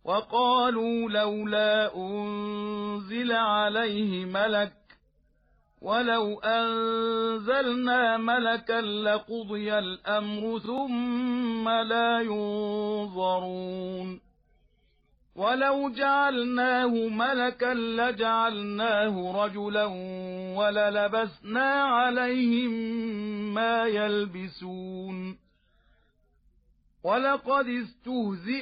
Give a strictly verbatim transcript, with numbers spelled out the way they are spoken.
وقالوا لولا أنزل عليه ملك ولو أنزلنا ملكا لقضي الأمر ثم لا ينظرون ولو جعلناه ملكا لجعلناه رجلا وللبسنا عليهم ما يلبسون ولقد استهزئ